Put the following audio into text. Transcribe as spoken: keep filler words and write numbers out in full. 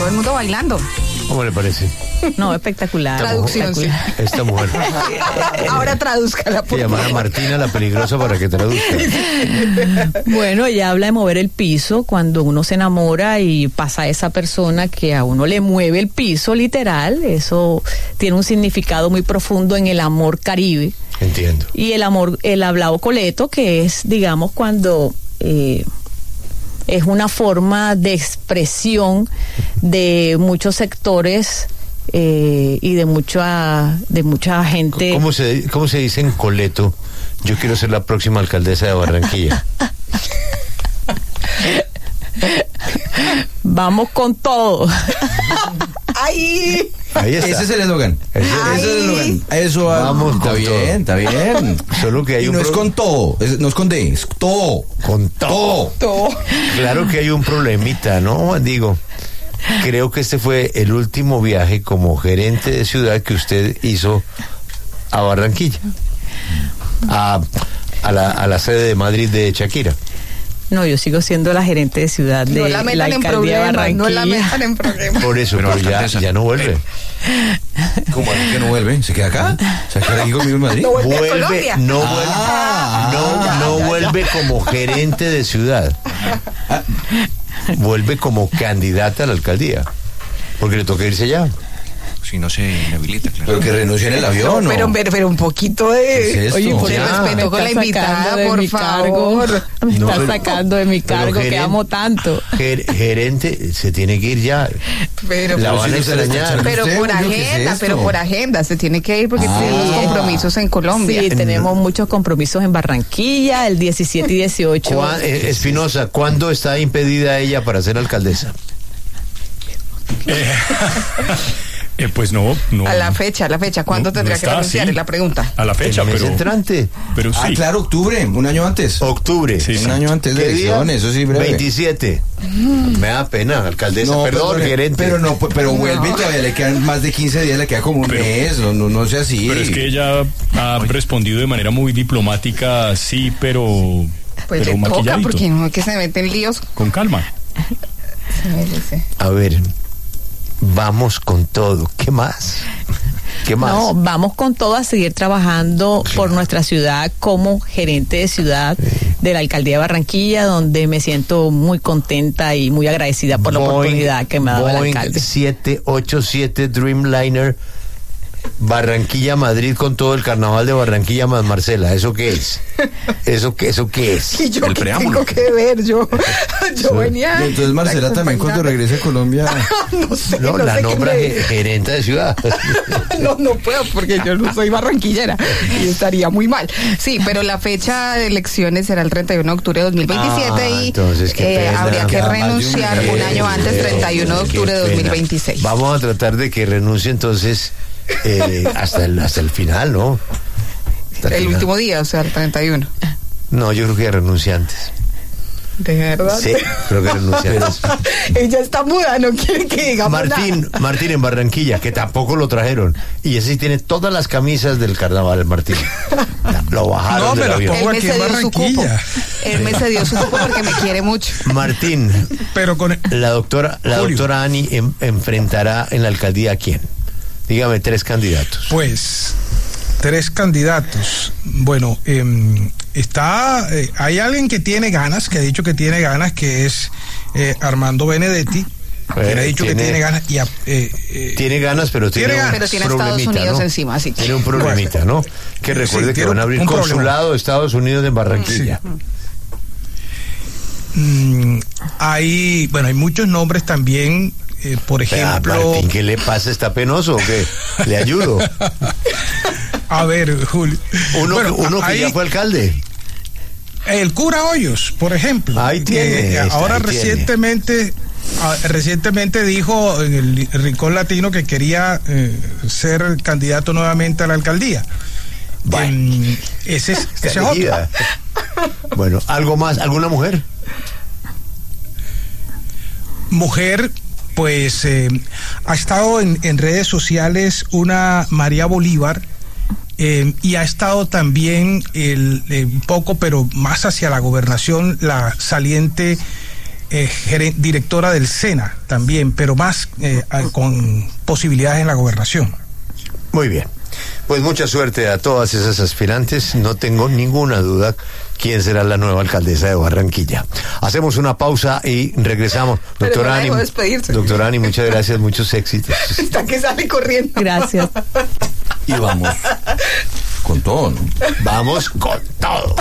todo el mundo bailando. ¿Cómo le parece? No, espectacular. Traducción, sí. Esta mujer. Ahora tradúzcala, por Se llamará Martina la peligrosa para que traduzca. Bueno, ella habla de mover el piso cuando uno se enamora y pasa a esa persona que a uno le mueve el piso, literal. Eso tiene un significado muy profundo en el amor caribe. Entiendo. Y el amor, el hablado coleto, que es, digamos, cuando eh, es una forma de expresión de muchos sectores eh, y de mucha de mucha gente. ¿Cómo se, cómo se dice en coleto? Yo quiero ser la próxima alcaldesa de Barranquilla. Vamos con todo. ¡Ay! Ahí está. Ese es el eslogan. Ese, ese es el eslogan. Eso va. Vamos está con bien, todo. está bien. Solo que hay y un no es pro... con todo, es, no es con D, es todo. Con todo. Todo. Claro que hay un problemita, ¿no? Digo, creo que este fue el último viaje como gerente de ciudad que usted hizo a Barranquilla. A, a, la, a la sede de Madrid de Shakira. No, yo sigo siendo la gerente de ciudad de No la metan la en alcaldía de problemas, Barranquilla. no la metan en problemas. Por eso, Pero pero, ya, alcaldesa. ya no vuelve. ¿Cómo es que no vuelve? ¿Se queda acá? ¿Se queda aquí conmigo en Madrid? No vuelve a Vuelve, Colombia. no vuelve, Ah, no, ya, no ya, ya. vuelve como gerente de ciudad. Vuelve como candidata a la alcaldía. Porque le toca irse ya. Si no se inhabilita, claro. Pero que renuncie en el avión, ¿no? Pero, pero, pero un poquito de... ¿Qué es esto? Oye, por el Ya. respeto con la Me está invitada, sacando de por mi favor. cargo. Me No, está pero- sacando de mi pero cargo que geren- amo tanto. Ger- gerente se tiene que ir ya. Pero, La pero van a si no se le está extrañar. echando- pero ¿Usted, por Julio, qué es agenda, esto? pero por agenda. Se tiene que ir porque Ah. tenemos compromisos en Colombia. Sí, tenemos muchos compromisos en Barranquilla, el diecisiete y dieciocho. Cuá- eh, Espinosa, ¿cuándo está impedida ella para ser alcaldesa? Eh, eh, pues no, no. A la fecha, a la fecha. ¿Cuándo No, tendría no que está, renunciar? sí. Es la pregunta. A la fecha, el mes pero, entrante. pero sí. Ah, claro, octubre, un año antes. Octubre. Sí, Un año antes de ¿Qué día? elecciones, eso sí, breve. veintisiete. Me da pena, alcaldesa. No, Perdón, perdone, gerente. Pero no, pero vuelve y todavía le quedan más de quince días, le queda como un Pero- mes, no, no, no sea así. Pero es que ella ha respondido de manera muy diplomática, sí, pero, Pues pero le toca maquilladito, porque no es que se meten líos. con calma. Sí, sí, sí. A ver, vamos con todo. ¿Qué más? ¿Qué más? No, vamos con todo a seguir trabajando por nuestra ciudad como gerente de ciudad de la alcaldía de Barranquilla, donde me siento muy contenta y muy agradecida por la Boeing- oportunidad que me ha dado el Boeing alcalde. siete ochenta y siete Dreamliner Barranquilla Madrid con todo el carnaval de Barranquilla más Marcela. ¿Eso qué es? ¿Eso qué, eso qué es? ¿Y yo El qué preámbulo. tengo que ver? Yo, yo venía... Y entonces Marcela también cuando acompañada. regrese a Colombia. No sé, No, no, la sé qué nombra me- ge- gerente de ciudad. No, no puedo porque yo no soy barranquillera y estaría muy mal. Sí, pero la fecha de elecciones será el treinta y uno de octubre de dos mil veintisiete Ah, y entonces, qué eh, pena. habría que Ya, más de un renunciar mes. un año antes, Qué treinta y uno de octubre de pena. dos mil veintiséis. Vamos a tratar de que renuncie entonces eh, hasta, el, hasta el final, ¿no? Hasta El final. último día, o sea, el treinta y uno. No, yo creo que renuncia antes. ¿De verdad? Sí, creo que renuncia antes. Ella está muda, no quiere que digamos Martín, nada. Martín en Barranquilla, que tampoco lo trajeron. Y ese sí tiene todas las camisas del carnaval, Martín. Lo bajaron No, me del las avión. Él pongo me aquí en cedió su cupo. Barranquilla. Él me cedió su cupo porque me quiere mucho. Martín, Pero con la doctora, la Julio. doctora Ani en- enfrentará en la alcaldía a quién. Dígame tres candidatos. Pues tres candidatos. Bueno, eh, está, eh, hay alguien que tiene ganas, que ha dicho que tiene ganas, que es eh, Armando Benedetti, que Eh, ha dicho tiene- que tiene ganas. Y, a- eh, eh, Tiene ganas, pero tiene, Tiene un ganas. Pero tiene a Estados problemita, Unidos ¿no? encima, así que- Tiene un problemita, ¿no? Que Sí, recuerde que tiene van a un- abrir un problema. consulado de Estados Unidos en Barranquilla. mm, hay, bueno, hay muchos nombres también, eh, por Ah, ejemplo. Martín, ¿qué le pasa? ¿Está penoso o qué? ¿Le ayudo? A ver, Julio. Uno, Bueno, uno que hay- ya fue alcalde. El cura Hoyos, por ejemplo. Ahí tiene, Eh, ahí está, ahora ahí tiene. recientemente, ah, recientemente dijo en el Rincón Latino que quería eh, ser candidato nuevamente a la alcaldía. Bueno. Em, ese es, Está ese es otro. elegida. Bueno, ¿algo más? ¿Alguna mujer? Mujer, pues eh, ha estado en, en redes sociales una María Bolívar. Eh, y ha estado también el, eh, un poco, pero más hacia la gobernación, la saliente eh, geren- directora del SENA también, pero más eh, con posibilidades en la gobernación. Muy bien. Pues mucha suerte a todas esas aspirantes. No tengo ninguna duda quién será la nueva alcaldesa de Barranquilla. Hacemos una pausa y regresamos. Pero Doctora no la Ani, dejo despedirse. doctora Ani, muchas gracias, muchos éxitos. Está que sale corriendo. Gracias. Y vamos con todo, ¿no? Vamos con todo.